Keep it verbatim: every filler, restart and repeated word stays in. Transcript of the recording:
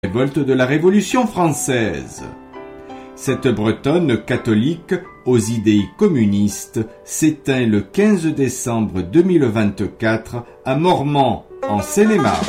révolte de la Révolution française. Cette Bretonne catholique aux idées communistes s'éteint le quinze décembre deux mille vingt-quatre à Mormant, en Seine-et-Marne.